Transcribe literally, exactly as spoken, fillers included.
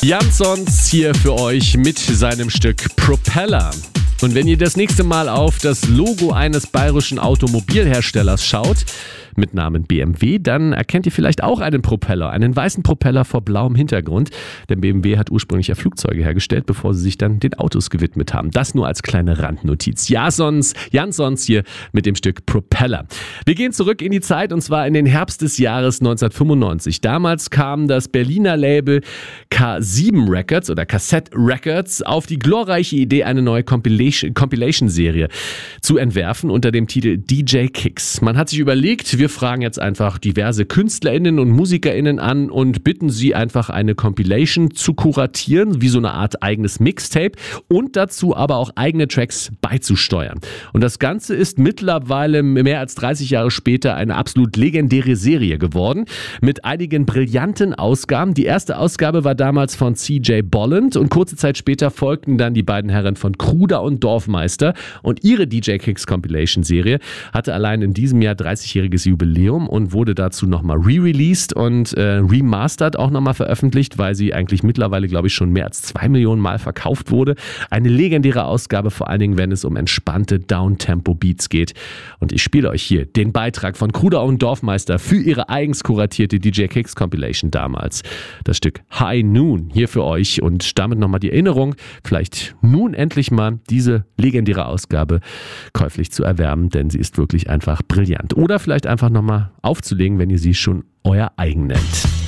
Jansons hier für euch mit seinem Stück Propeller. Und wenn ihr das nächste Mal auf das Logo eines bayerischen Automobilherstellers schaut, mit Namen B M W, dann erkennt ihr vielleicht auch einen Propeller, einen weißen Propeller vor blauem Hintergrund. Denn B M W hat ursprünglich ja Flugzeuge hergestellt, bevor sie sich dann den Autos gewidmet haben. Das nur als kleine Randnotiz. Jansons, Jansons hier mit dem Stück Propeller. Wir gehen zurück in die Zeit und zwar in den Herbst des Jahres neunzehnhundertfünfundneunzig. Damals kam das Berliner Label K sieben Records oder Cassette Records auf die glorreiche Idee, eine neue Compilation, Compilation-Serie zu entwerfen unter dem Titel D J Kicks. Man hat sich überlegt, wir fragen jetzt einfach diverse KünstlerInnen und MusikerInnen an und bitten sie einfach eine Compilation zu kuratieren, wie so eine Art eigenes Mixtape und dazu aber auch eigene Tracks beizusteuern. Und das Ganze ist mittlerweile mehr als dreißig Jahre später eine absolut legendäre Serie geworden mit einigen brillanten Ausgaben. Die erste Ausgabe war damals von C J Bolland und kurze Zeit später folgten dann die beiden Herren von Kruder und Dorfmeister und ihre D J Kicks Compilation Serie hatte allein in diesem Jahr dreißigjähriges Jubiläum und wurde dazu nochmal re-released und äh, remastered auch nochmal veröffentlicht, weil sie eigentlich mittlerweile, glaube ich, schon mehr als zwei Millionen Mal verkauft wurde. Eine legendäre Ausgabe, vor allen Dingen, wenn es um entspannte Downtempo-Beats geht. Und ich spiele euch hier den Beitrag von Kruder und Dorfmeister für ihre eigens kuratierte D J Kicks Compilation damals. Das Stück High Noon hier für euch und damit nochmal die Erinnerung, vielleicht nun endlich mal diese legendäre Ausgabe käuflich zu erwerben, denn sie ist wirklich einfach brillant. Oder vielleicht einfach nochmal aufzulegen, wenn ihr sie schon euer eigen nennt.